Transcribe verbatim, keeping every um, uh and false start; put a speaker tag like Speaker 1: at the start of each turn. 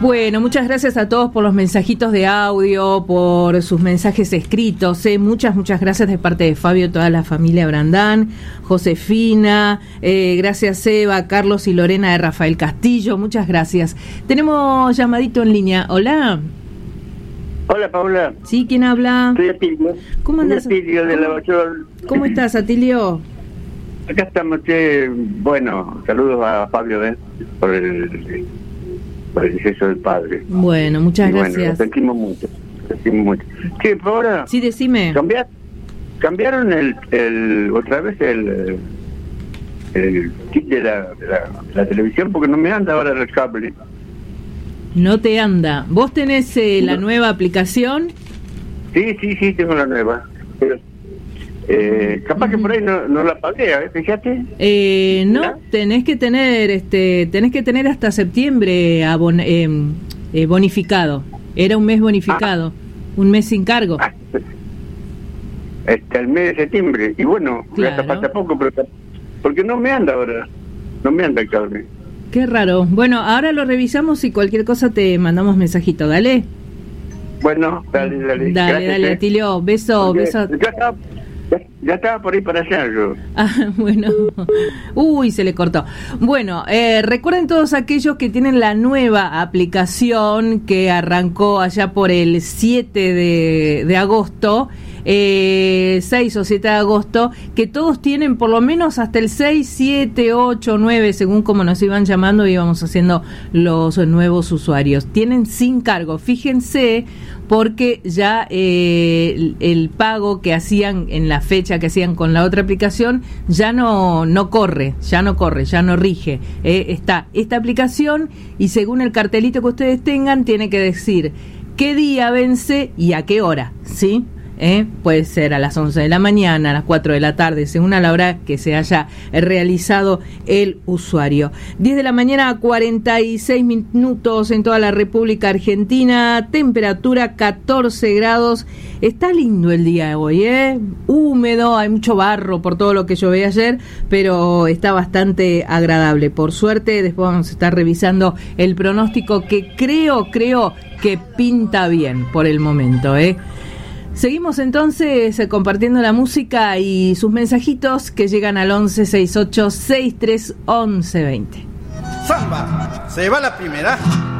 Speaker 1: Bueno, muchas gracias a todos por los mensajitos de audio, por sus mensajes escritos. ¿eh? Muchas, muchas gracias de parte de Fabio, toda la familia Brandán, Josefina, eh, gracias Eva, Carlos y Lorena de Rafael Castillo, muchas gracias. Tenemos llamadito en línea. Hola.
Speaker 2: Hola, Paula.
Speaker 1: Sí, ¿quién habla?
Speaker 2: Soy Atilio.
Speaker 1: ¿Cómo andas?
Speaker 2: Soy Atilio de la Bachol.
Speaker 1: ¿Cómo estás, Atilio?
Speaker 2: Acá estamos, che, bueno, saludos a Fabio, ¿eh? Por el, por el deceso del padre.
Speaker 1: Bueno, muchas
Speaker 2: y
Speaker 1: gracias.
Speaker 2: Bueno, lo sentimos mucho, lo sentimos mucho. Che, Paula.
Speaker 1: Sí, decime.
Speaker 2: ¿Cambiar, cambiaron el, el, otra vez el, el kit de la, de la, de la televisión? Porque no me anda ahora el cable.
Speaker 1: No te anda. ¿Vos tenés eh, la
Speaker 2: no.
Speaker 1: nueva aplicación?
Speaker 2: Sí, sí, sí, tengo la nueva. Pero, eh, capaz que por ahí no, no la pagué, ¿eh? Fíjate.
Speaker 1: Eh, no,
Speaker 2: ¿Ya?
Speaker 1: tenés que tener, este, tenés que tener hasta septiembre abon eh, eh, bonificado. Era un mes bonificado, ah. un mes sin cargo.
Speaker 2: Ah, hasta el mes de septiembre. Y bueno,
Speaker 1: claro.
Speaker 2: hasta pasa poco, pero porque no me anda ahora. No me anda el cable.
Speaker 1: Qué raro. Bueno, ahora lo revisamos y cualquier cosa te mandamos mensajito. Dale.
Speaker 2: Bueno, dale, dale.
Speaker 1: Dale,
Speaker 2: Gracias,
Speaker 1: dale,
Speaker 2: eh.
Speaker 1: Atilio. Beso,
Speaker 2: Porque
Speaker 1: beso.
Speaker 2: Ya estaba, ya, ya estaba por ahí para allá yo.
Speaker 1: Ah, bueno. Uy, se le cortó. Bueno, eh, recuerden todos aquellos que tienen la nueva aplicación que arrancó allá por el siete de, de agosto. Eh, seis o siete de agosto, que todos tienen por lo menos hasta el seis, siete, ocho, nueve, según como nos iban llamando, íbamos haciendo los nuevos usuarios. Tienen sin cargo, fíjense, porque ya eh, el, el pago que hacían en la fecha que hacían con la otra aplicación ya no, no corre, ya no corre, ya no rige. Eh, está esta aplicación y según el cartelito que ustedes tengan, tiene que decir qué día vence y a qué hora, ¿sí? ¿Eh? Puede ser a las once de la mañana, a las cuatro de la tarde, según a la hora que se haya realizado el usuario. diez de la mañana a cuarenta y seis minutos en toda la República Argentina, temperatura catorce grados. Está lindo el día de hoy, ¿eh? Húmedo, hay mucho barro por todo lo que yo veía ayer, pero está bastante agradable. Por suerte, después vamos a estar revisando el pronóstico que creo, creo que pinta bien por el momento, ¿eh? Seguimos entonces eh, compartiendo la música y sus mensajitos que llegan al once sesenta y ocho sesenta y tres once veinte.
Speaker 3: Samba, se va la primera.